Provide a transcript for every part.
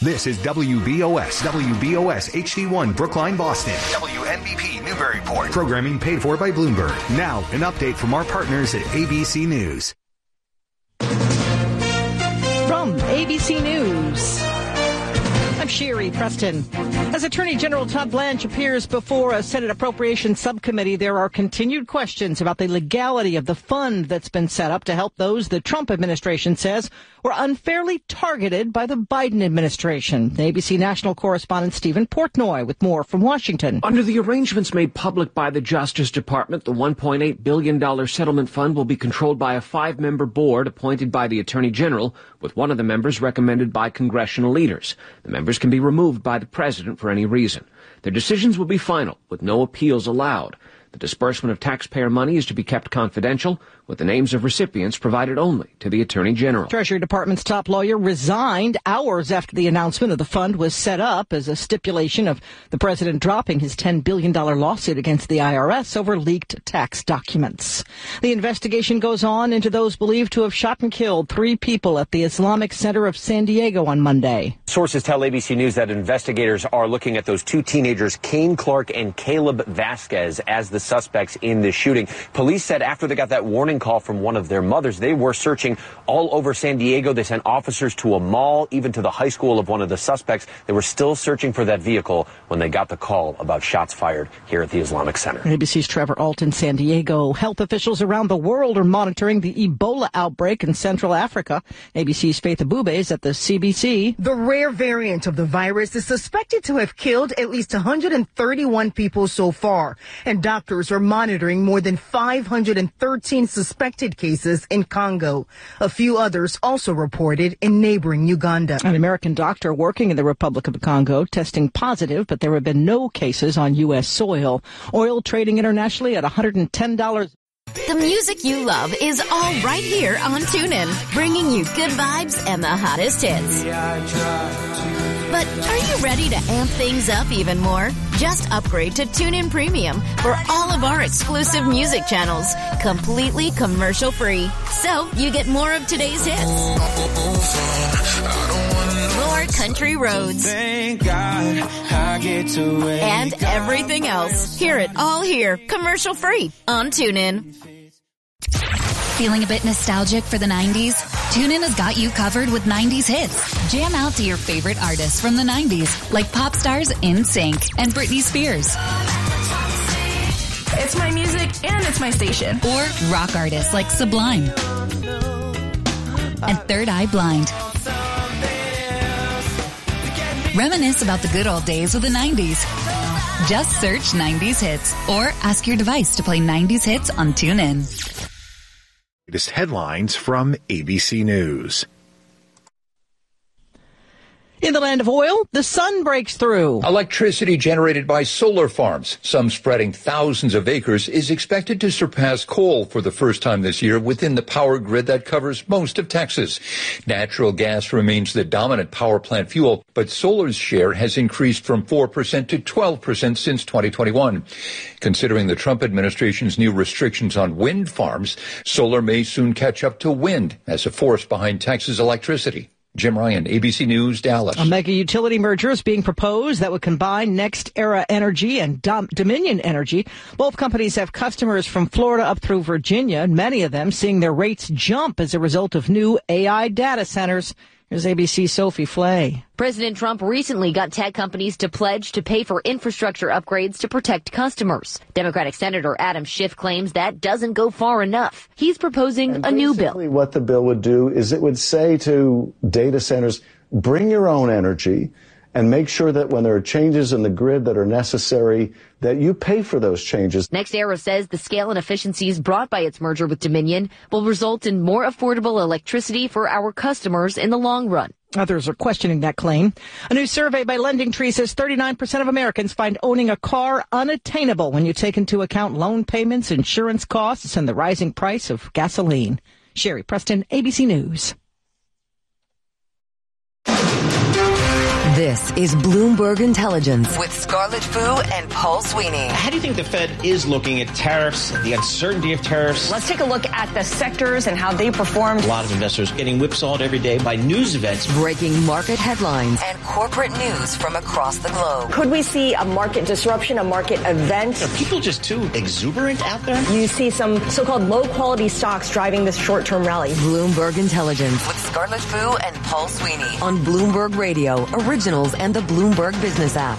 This is WBOS HD1 Brookline, Boston. WNBP Newburyport. Programming paid for by Bloomberg. Now, an update from our partners at ABC News. From ABC News, I'm Sherry Preston. As Attorney General Todd Blanche appears before a Senate Appropriations Subcommittee, there are continued questions about the legality of the fund that's been set up to help those the Trump administration says were unfairly targeted by the Biden administration. ABC National correspondent Stephen Portnoy with more from Washington. Under the arrangements made public by the Justice Department, the $1.8 billion settlement fund will be controlled by a 5-member board appointed by the Attorney General, with one of the members recommended by congressional leaders. The members can be removed by the president for any reason. Their decisions will be final, with no appeals allowed. The disbursement of taxpayer money is to be kept confidential, with the names of recipients provided only to the Attorney General. Treasury Department's top lawyer resigned hours after the announcement of the fund was set up as a stipulation of the president dropping his $10 billion lawsuit against the IRS over leaked tax documents. The investigation goes on into those believed to have shot and killed 3 people at the Islamic Center of San Diego on Monday. Sources tell ABC News that investigators are looking at those 2 teenagers, Kane Clark and Caleb Vasquez, as the suspects in the shooting. Police said after they got that warning call from one of their mothers, they were searching all over San Diego. They sent officers to a mall, even to the high school of one of the suspects. They were still searching for that vehicle when they got the call about shots fired here at the Islamic Center. ABC's Trevor Ault in San Diego. Health officials around the world are monitoring the Ebola outbreak in Central Africa. ABC's Faith Abube is at the CBC. The rare variant of the virus is suspected to have killed at least 131 people so far, and doctors are monitoring more than 513 suspected cases in Congo. A few others also reported in neighboring Uganda. An American doctor working in the Republic of the Congo testing positive, but there have been no cases on U.S. soil. Oil trading internationally at $110. The music you love is all right here on TuneIn, bringing you good vibes and the hottest hits. But are you ready to amp things up even more? Just upgrade to TuneIn Premium for all of our exclusive music channels, completely commercial-free. So you get more of today's hits, more country roads, and everything else. Hear it all here, commercial-free on TuneIn. Feeling a bit nostalgic for the 90s? TuneIn has got you covered with 90s hits. Jam out to your favorite artists from the 90s, like pop stars NSYNC and Britney Spears. It's my music and it's my station. Or rock artists like Sublime and Third Eye Blind. Reminisce about the good old days with the 90s. Just search 90s hits or ask your device to play 90s hits on TuneIn. Latest headlines from ABC News. In the land of oil, the sun breaks through. Electricity generated by solar farms, some spreading thousands of acres, is expected to surpass coal for the first time this year within the power grid that covers most of Texas. Natural gas remains the dominant power plant fuel, but solar's share has increased from 4% to 12% since 2021. Considering the Trump administration's new restrictions on wind farms, solar may soon catch up to wind as a force behind Texas electricity. Jim Ryan, ABC News, Dallas. A mega utility merger is being proposed that would combine NextEra Energy and Dominion Energy. Both companies have customers from Florida up through Virginia, many of them seeing their rates jump as a result of new AI data centers. Here's ABC's Sophie Flay. President Trump recently got tech companies to pledge to pay for infrastructure upgrades to protect customers. Democratic Senator Adam Schiff claims that doesn't go far enough. He's proposing a new bill. What the bill would do is it would say to data centers, bring your own energy and make sure that when there are changes in the grid that are necessary, that you pay for those changes. NextEra says the scale and efficiencies brought by its merger with Dominion will result in more affordable electricity for our customers in the long run. Others are questioning that claim. A new survey by LendingTree says 39% of Americans find owning a car unattainable when you take into account loan payments, insurance costs, and the rising price of gasoline. Sherry Preston, ABC News. This is Bloomberg Intelligence with Scarlett Fu and Paul Sweeney. How do you think the Fed is looking at tariffs, the uncertainty of tariffs? Let's take a look at the sectors and how they performed. A lot of investors getting whipsawed every day by news events. Breaking market headlines and corporate news from across the globe. Could we see a market disruption, a market event? Are people just too exuberant out there? You see some so-called low-quality stocks driving this short-term rally. Bloomberg Intelligence with Scarlett Fu and Paul Sweeney on Bloomberg Radio, Originals, and the Bloomberg Business app.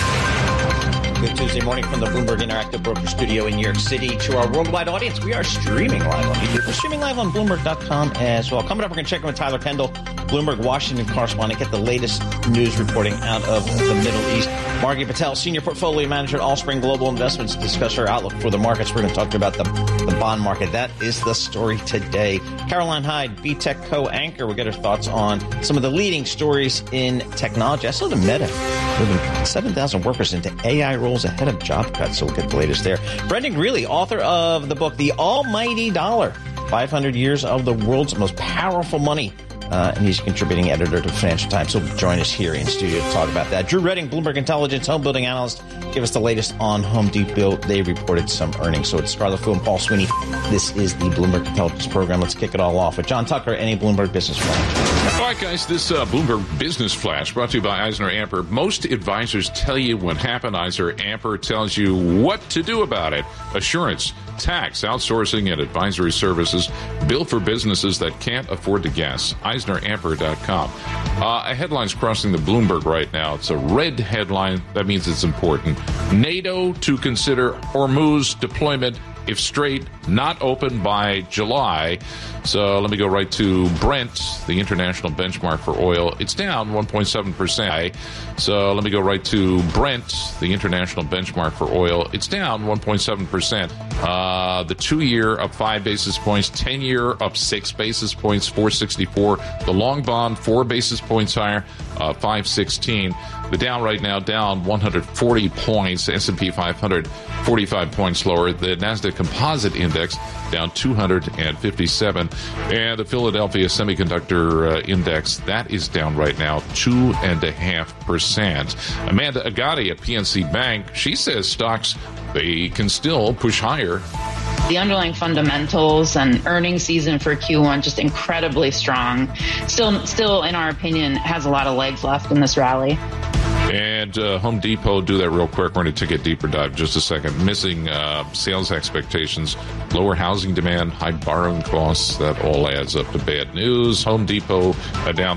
Good Tuesday morning from the Bloomberg Interactive Broker Studio in New York City. To our worldwide audience, we are streaming live on YouTube. We're streaming live on Bloomberg.com as well. Coming up, we're going to check in with Tyler Kendall, Bloomberg Washington correspondent, get the latest news reporting out of the Middle East. Margie Patel, Senior Portfolio Manager at Allspring Global Investments, to discuss our outlook for the markets. We're going to talk about the bond market. That is the story today. Caroline Hyde, BTech co-anchor, we'll get her thoughts on some of the leading stories in technology. I saw the Meta moving 7,000 workers into AI roles ahead of job cuts, so we'll get the latest there. Brendan Greeley, author of the book, The Almighty Dollar, 500 Years of the World's Most Powerful Money. And he's a contributing editor to the Financial Times. He'll join us here in studio to talk about that. Drew Redding, Bloomberg Intelligence home building analyst, give us the latest on Home Depot. They reported some earnings. So it's Scarlett Fu and Paul Sweeney. This is the Bloomberg Intelligence program. Let's kick it all off with John Tucker and a Bloomberg Business Flash. All right, guys, this Bloomberg Business Flash brought to you by Eisner Amper. Most advisors tell you what happened. Eisner Amper tells you what to do about it. Assurance, tax, outsourcing, and advisory services built for businesses that can't afford to guess. EisnerAmper.com. A headline's crossing the Bloomberg right now. It's a red headline. That means it's important. NATO to consider Hormuz deployment if Strait not open by July. So let me go right to Brent, the international benchmark for oil. It's down 1.7%. So let me go right to Brent, the international benchmark for oil. It's down 1.7%. The 2-year up 5 basis points, 10-year up 6 basis points, 464. The long bond 4 basis points higher, 516. The Dow right now down 140 points. S&P 500 45 points lower. The Nasdaq Composite Index down 257. And the Philadelphia Semiconductor Index, that is down right now 2.5%. Amanda Agati at PNC Bank, she says stocks, they can still push higher. The underlying fundamentals and earnings season for Q1 just incredibly strong. Still, in our opinion, has a lot of legs left in this rally. And Home Depot, do that real quick. We're going to take a deeper dive in just a second. Missing sales expectations, lower housing demand, high borrowing costs. That all adds up to bad news. Home Depot down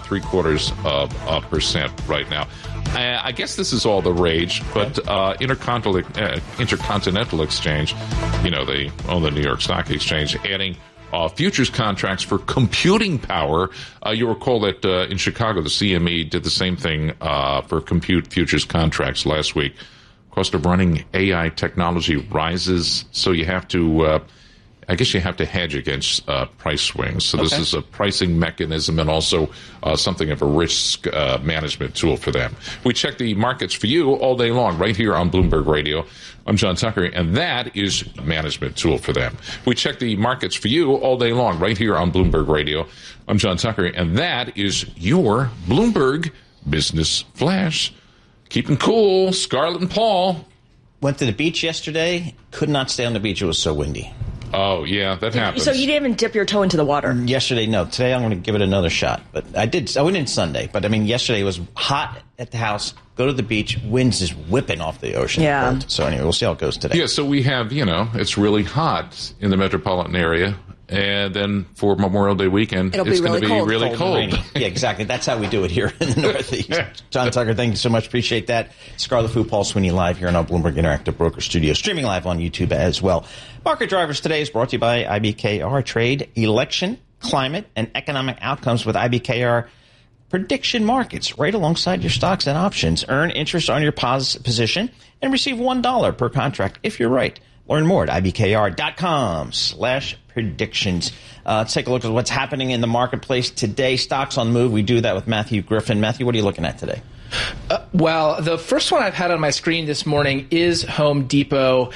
0.75% right now. I guess this is all the rage, but Intercontinental Exchange, they own the New York Stock Exchange, adding futures contracts for computing power. You'll recall that in Chicago, the CME did the same thing for compute futures contracts last week. Cost of running AI technology rises, so you have to you have to hedge against price swings. So this is a pricing mechanism and also something of a risk management tool for them. We check the markets for you all day long right here on Bloomberg Radio. I'm John Tucker, and that is a management tool for them. We check the markets for you all day long right here on Bloomberg Radio. I'm John Tucker, and that is your Bloomberg Business Flash. Keeping cool. Scarlett and Paul. Went to the beach yesterday. Could not stay on the beach. It was so windy. Oh, yeah, that happens. So you didn't even dip your toe into the water? Yesterday, no. Today I'm going to give it another shot. But I went in Sunday. But, yesterday it was hot at the house. Go to the beach. Winds is whipping off the ocean. Yeah. So anyway, we'll see how it goes today. Yeah, so we have, it's really hot in the metropolitan area. And then for Memorial Day weekend, it's going to be really cold. Yeah, exactly. That's how we do it here in the Northeast. John Tucker, thank you so much. Appreciate that. Scarlett Fu, Paul Sweeney live here in our Bloomberg Interactive Broker Studio, streaming live on YouTube as well. Market Drivers today is brought to you by IBKR. Trade, election, climate, and economic outcomes with IBKR prediction markets right alongside your stocks and options. Earn interest on your position and receive $1 per contract if you're right. Learn more at ibkr.com/predictions. Let's take a look at what's happening in the marketplace today. Stocks on the move. We do that with Matthew Griffin. Matthew, what are you looking at today? Well, the first one I've had on my screen this morning is Home Depot.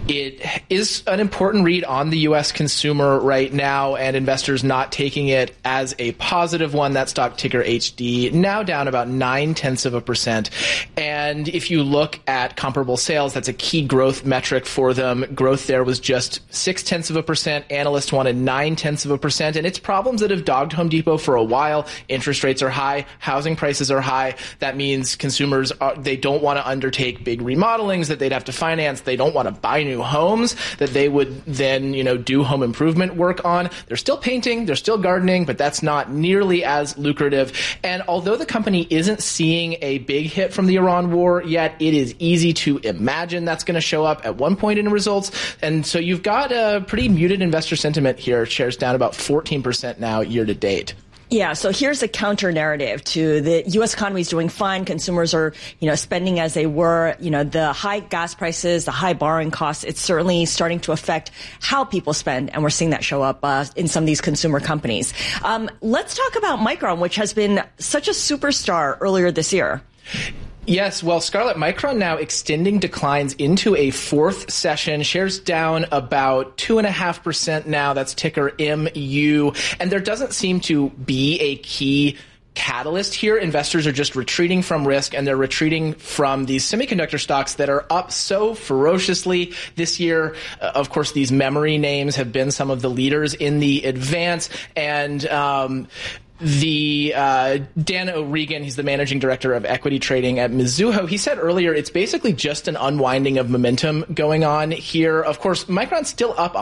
It is an important read on the U.S. consumer right now, and investors not taking it as a positive one. That stock, ticker HD, now down about 0.9%. And if you look at comparable sales, that's a key growth metric for them. Growth there was just 0.6%. Analysts wanted 0.9%. And it's problems that have dogged Home Depot for a while. Interest rates are high. Housing prices are high. That means consumers, they don't want to undertake big remodelings that they'd have to finance. They don't want to buy new homes that they would then, do home improvement work on. They're still painting, they're still gardening, but that's not nearly as lucrative. And although the company isn't seeing a big hit from the Iran war yet, it is easy to imagine that's going to show up at one point in results. And so you've got a pretty muted investor sentiment here. Shares down about 14% now year to date. Yeah, so here's a counter narrative to the U.S. economy is doing fine. Consumers are, spending as they were. The high gas prices, the high borrowing costs, it's certainly starting to affect how people spend. And we're seeing that show up in some of these consumer companies. Let's talk about Micron, which has been such a superstar earlier this year. Yes, well, Scarlett, Micron now extending declines into a fourth session. Shares down about 2.5% now. That's ticker MU. And there doesn't seem to be a key catalyst here. Investors are just retreating from risk, and they're retreating from these semiconductor stocks that are up so ferociously this year. Of course, these memory names have been some of the leaders in the advance, and Dan O'Regan, he's the managing director of equity trading at Mizuho. He said earlier it's basically just an unwinding of momentum going on here. Of course, Micron's still up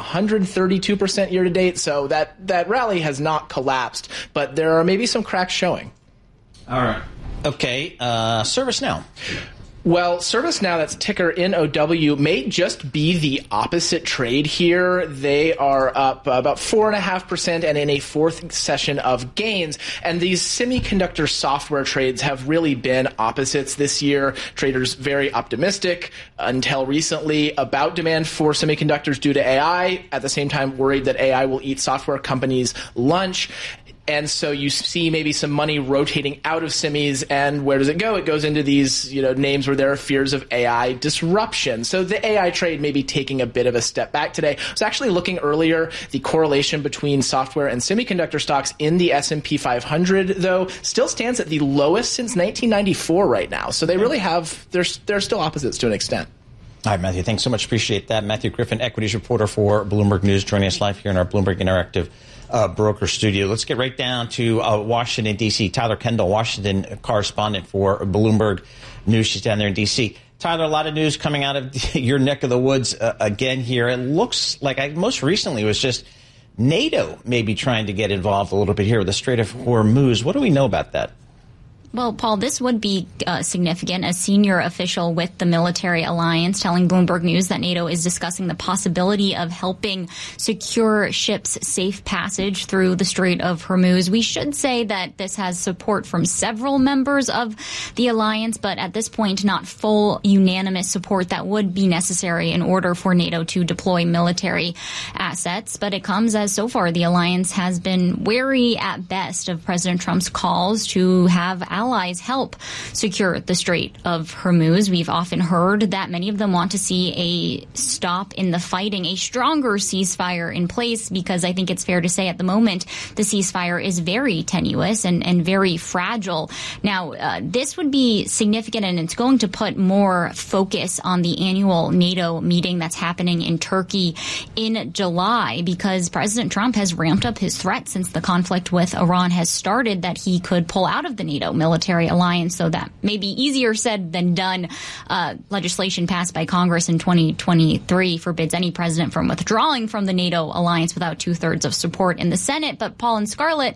132% year to date, so that rally has not collapsed, but there are maybe some cracks showing. All right. Okay, ServiceNow. Well, ServiceNow, that's ticker NOW, may just be the opposite trade here. They are up about 4.5% and in a fourth session of gains. And these semiconductor software trades have really been opposites this year. Traders very optimistic until recently about demand for semiconductors due to AI, at the same time worried that AI will eat software companies' lunch. And so you see maybe some money rotating out of semis, and where does it go? It goes into these, names where there are fears of AI disruption. So the AI trade may be taking a bit of a step back today. I was actually looking earlier, the correlation between software and semiconductor stocks in the S&P 500, though, still stands at the lowest since 1994 right now. So they really they're still opposites to an extent. All right, Matthew, thanks so much. Appreciate that. Matthew Griffin, equities reporter for Bloomberg News, joining us live here in our Bloomberg Interactive broker studio. Let's get right down to Washington, D.C. Tyler Kendall, Washington correspondent for Bloomberg News. She's down there in D.C. Tyler, a lot of news coming out of your neck of the woods again here. It looks like most recently it was just NATO maybe trying to get involved a little bit here with the Strait of Hormuz. What do we know about that? Well, Paul, this would be significant. A senior official with the military alliance telling Bloomberg News that NATO is discussing the possibility of helping secure ships' safe passage through the Strait of Hormuz. We should say that this has support from several members of the alliance, but at this point, not full unanimous support that would be necessary in order for NATO to deploy military assets. But it comes as so far the alliance has been wary at best of President Trump's calls to have allies help secure the Strait of Hormuz. We've often heard that many of them want to see a stop in the fighting, a stronger ceasefire in place, because I think it's fair to say at the moment the ceasefire is very tenuous and very fragile. Now, this would be significant, and it's going to put more focus on the annual NATO meeting that's happening in Turkey in July, because President Trump has ramped up his threat since the conflict with Iran has started that he could pull out of the NATO military alliance. So that may be easier said than done. Legislation passed by Congress in 2023 forbids any president from withdrawing from the NATO alliance without 2/3 of support in the Senate. But Paul and Scarlett,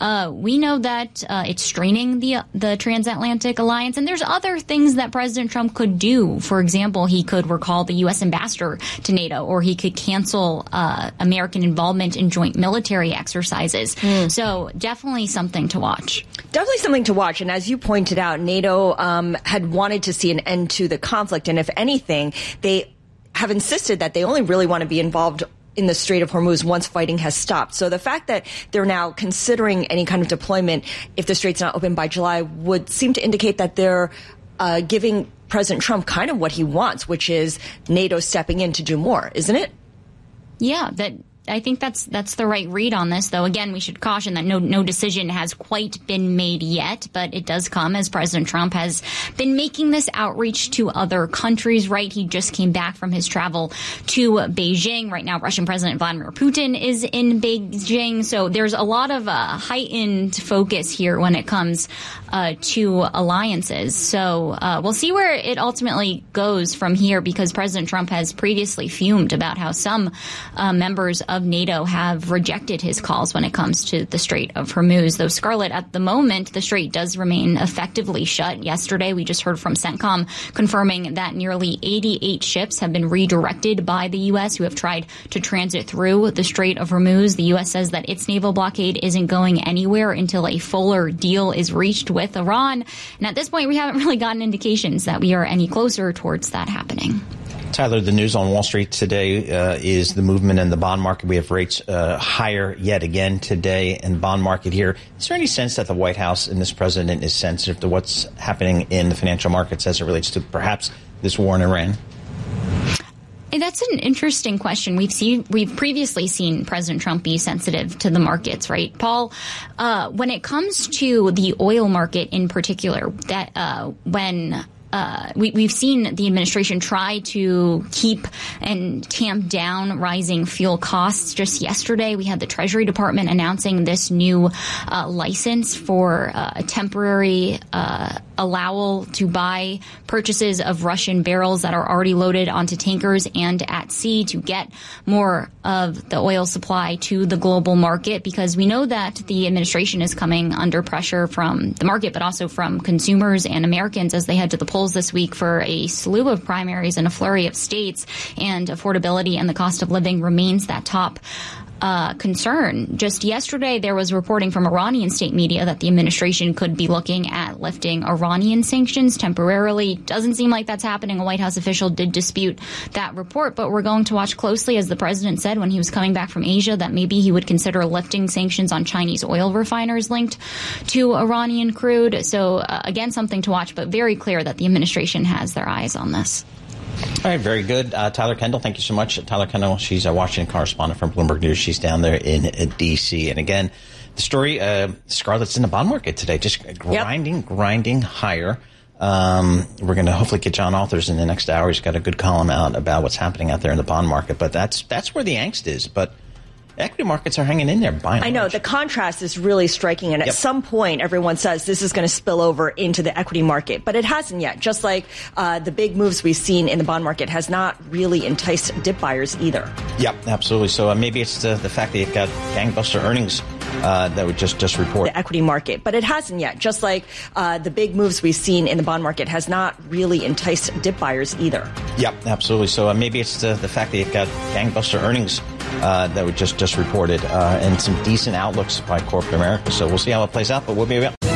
we know that it's straining the transatlantic alliance, and there's other things that President Trump could do. For example, he could recall the U.S. ambassador to NATO, or he could cancel American involvement in joint military exercises. So definitely something to watch. Definitely something to watch. And as you pointed out, NATO had wanted to see an end to the conflict. And if anything, they have insisted that they only really want to be involved in the Strait of Hormuz once fighting has stopped. So the fact that they're now considering any kind of deployment if the strait's not open by July would seem to indicate that they're giving President Trump kind of what he wants, which is NATO stepping in to do more, isn't it? Yeah, I think that's the right read on this, though. Again, we should caution that no decision has quite been made yet, but it does come as President Trump has been making this outreach to other countries, right? He just came back from his travel to Beijing. Right now, Russian President Vladimir Putin is in Beijing. So there's a lot of heightened focus here when it comes to alliances. So we'll see where it ultimately goes from here, because President Trump has previously fumed about how some members of NATO have rejected his calls when it comes to the Strait of Hormuz. Though, Scarlett, at the moment, the strait does remain effectively shut. Yesterday, we just heard from CENTCOM confirming that nearly 88 ships have been redirected by the U.S. who have tried to transit through the Strait of Hormuz. The U.S. says that its naval blockade isn't going anywhere until a fuller deal is reached with Iran. And at this point, we haven't really gotten indications that we are any closer towards that happening. Tyler, the news on Wall Street today is the movement in the bond market. We have rates higher yet again today in the bond market here. Is there any sense that the White House and this president is sensitive to what's happening in the financial markets as it relates to perhaps this war in Iran? That's an interesting question. We've previously seen President Trump be sensitive to the markets, right, Paul? When it comes to the oil market in particular, that we've seen the administration try to keep and tamp down rising fuel costs. Just yesterday, we had the Treasury Department announcing this new license for a temporary allowal to buy purchases of Russian barrels that are already loaded onto tankers and at sea to get more of the oil supply to the global market, because we know that the administration is coming under pressure from the market, but also from consumers and Americans as they head to the polls this week for a slew of primaries in a flurry of states, and affordability and the cost of living remains that top concern. Just yesterday, there was reporting from Iranian state media that the administration could be looking at lifting Iranian sanctions temporarily. Doesn't seem like that's happening. A White House official did dispute that report, but we're going to watch closely, as the president said when he was coming back from Asia, that maybe he would consider lifting sanctions on Chinese oil refiners linked to Iranian crude. So again, something to watch, but very clear that the administration has their eyes on this. All right, very good. Tyler Kendall, thank you so much. Tyler Kendall, she's a Washington correspondent from Bloomberg News. She's down there in D.C. And again, the story, Scarlett's in the bond market today, just grinding higher. We're going to hopefully get John Authers in the next hour. He's got a good column out about what's happening out there in the bond market. But that's where the angst is. But equity markets are hanging in there. I know. The contrast is really striking. And at some point, everyone says this is going to spill over into the equity market. But it hasn't yet. Just like the big moves we've seen in the bond market has not really enticed dip buyers either. Yep, absolutely. So maybe it's the fact that you've got gangbuster earnings that we just report. The equity market. But it hasn't yet. Just like the big moves we've seen in the bond market has not really enticed dip buyers either. Yep, absolutely. So maybe it's the fact that you've got gangbuster earnings that we just reported and some decent outlooks by corporate America. So we'll see how it plays out, but we'll be